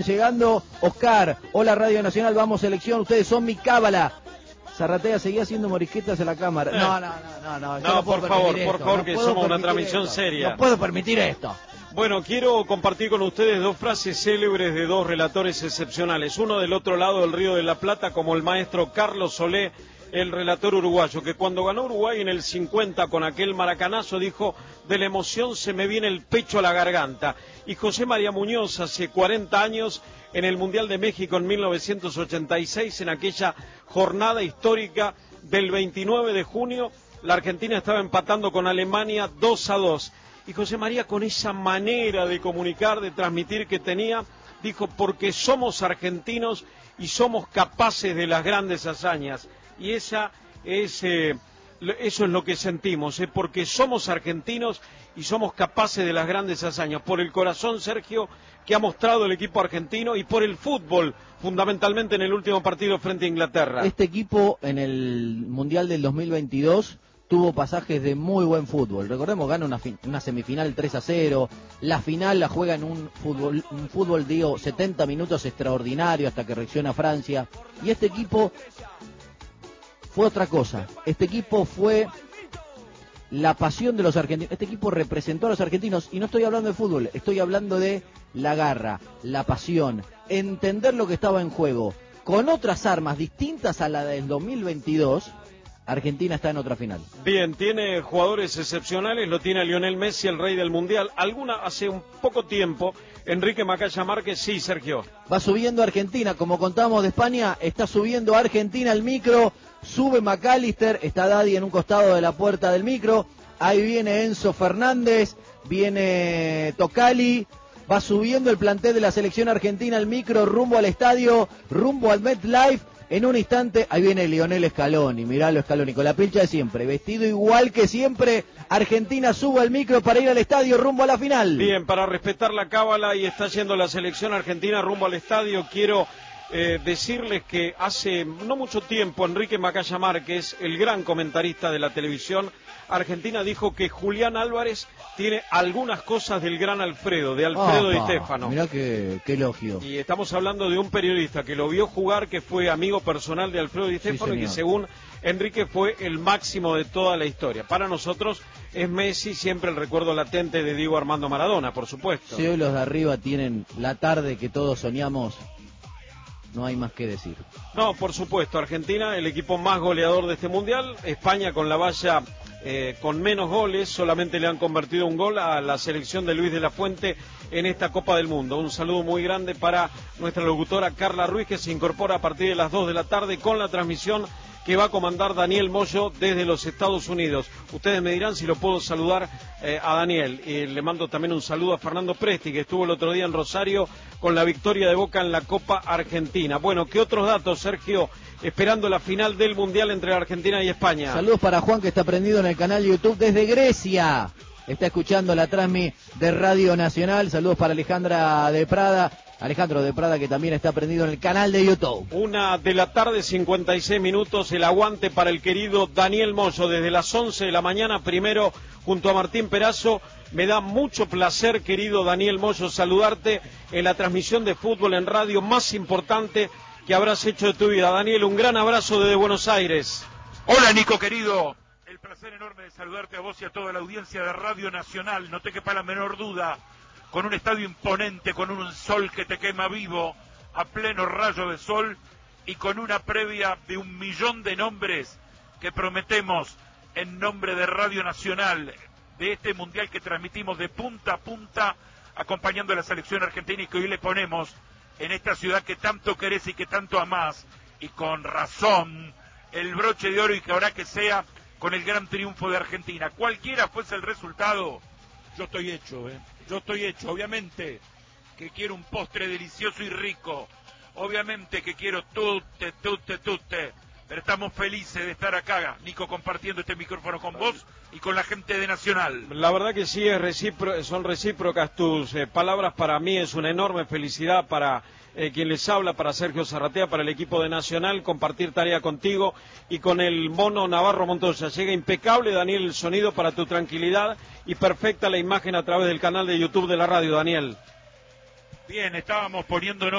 llegando. Oscar, hola Radio Nacional, vamos selección, ustedes son mi cábala. Zarratea, seguía haciendo morisquetas en la cámara. No, por favor, que somos una transmisión seria. No puedo permitir esto. Bueno, quiero compartir con ustedes dos frases célebres de dos relatores excepcionales. Uno del otro lado del Río de la Plata, como el maestro Carlos Solé, el relator uruguayo, que cuando ganó Uruguay en el 50 con aquel maracanazo dijo: de la emoción se me viene el pecho a la garganta. Y José María Muñoz, hace 40 años, en el Mundial de México en 1986, en aquella jornada histórica del 29 de junio, la Argentina estaba empatando con Alemania 2-2. Y José María, con esa manera de comunicar, de transmitir que tenía, dijo: porque somos argentinos y somos capaces de las grandes hazañas. Y eso es lo que sentimos, porque somos argentinos y somos capaces de las grandes hazañas. Por el corazón, Sergio, que ha mostrado el equipo argentino, y por el fútbol, fundamentalmente en el último partido frente a Inglaterra. Este equipo en el Mundial del 2022 tuvo pasajes de muy buen fútbol. Recordemos, gana una semifinal 3-0, la final la juega en un fútbol, digo, 70 minutos extraordinario hasta que reacciona Francia. Y este equipo fue otra cosa. Este equipo fue la pasión de los argentinos. Este equipo representó a los argentinos, y no estoy hablando de fútbol, estoy hablando de la garra, la pasión, entender lo que estaba en juego. Con otras armas distintas a la del 2022, Argentina está en otra final. Bien, tiene jugadores excepcionales, lo tiene Lionel Messi, el rey del mundial. Hace un poco tiempo, Enrique Macaya Márquez, sí, Sergio. Va subiendo Argentina, como contábamos de España, está subiendo Argentina el micro, sube McAllister, está Daddy en un costado de la puerta del micro, ahí viene Enzo Fernández, viene Tocali, va subiendo el plantel de la selección argentina el micro rumbo al estadio, rumbo al MetLife. En un instante, ahí viene Lionel Scaloni, miralo Scaloni, con la pincha de siempre, vestido igual que siempre. Argentina sube al micro para ir al estadio rumbo a la final. Bien, para respetar la cábala, y está yendo la selección argentina rumbo al estadio. Quiero decirles que hace no mucho tiempo Enrique Macaya Márquez, el gran comentarista de la televisión argentina, dijo que Julián Álvarez tiene algunas cosas del gran Alfredo, de Alfredo Di Stéfano. Mirá qué elogio. Y estamos hablando de un periodista que lo vio jugar, que fue amigo personal de Alfredo Di Stéfano, sí, y que según Enrique fue el máximo de toda la historia. Para nosotros es Messi, siempre el recuerdo latente de Diego Armando Maradona, por supuesto. Si hoy los de arriba tienen la tarde que todos soñamos, no hay más que decir. No, por supuesto, Argentina, el equipo más goleador de este mundial. España con la valla con menos goles, solamente le han convertido un gol a la selección de Luis de la Fuente en esta Copa del Mundo. Un saludo muy grande para nuestra locutora Carla Ruiz, que se incorpora a partir de las 2 de la tarde con la transmisión que va a comandar Daniel Moyo desde los Estados Unidos. Ustedes me dirán si lo puedo saludar a Daniel. Le mando también un saludo a Fernando Presti, que estuvo el otro día en Rosario con la victoria de Boca en la Copa Argentina. Bueno, ¿qué otros datos, Sergio? Esperando la final del Mundial entre Argentina y España. Saludos para Juan, que está prendido en el canal YouTube desde Grecia. Está escuchando la transmisión de Radio Nacional. Saludos para Alejandro de Prada, que también está prendido en el canal de YouTube. 1 de la tarde, 56 minutos, el aguante para el querido Daniel Moyo, desde las 11 de la mañana, primero junto a Martín Perazo. Me da mucho placer, querido Daniel Moyo, saludarte en la transmisión de fútbol en radio más importante que habrás hecho de tu vida. Daniel, un gran abrazo desde Buenos Aires. Hola, Nico, querido. El placer enorme de saludarte a vos y a toda la audiencia de Radio Nacional, no te quepa la menor duda. Con un estadio imponente, con un sol que te quema vivo, a pleno rayo de sol, y con una previa de 1 millón de nombres que prometemos en nombre de Radio Nacional, de este mundial que transmitimos de punta a punta, acompañando a la selección argentina, y que hoy le ponemos en esta ciudad que tanto querés y que tanto amás, y con razón, el broche de oro, y que habrá que sea con el gran triunfo de Argentina. Cualquiera fuese el resultado, yo estoy hecho, Yo estoy hecho. Obviamente que quiero un postre delicioso y rico. Obviamente que quiero tutte. Pero estamos felices de estar acá, Nico, compartiendo este micrófono con vos y con la gente de Nacional. La verdad que sí, son recíprocas tus palabras. Para mí es una enorme felicidad, para quien les habla, para Sergio Zarratea, para el equipo de Nacional, compartir tarea contigo y con el mono Navarro Montoya. Llega impecable, Daniel, el sonido para tu tranquilidad, y perfecta la imagen a través del canal de YouTube de la radio, Daniel. Bien, estábamos poniéndonos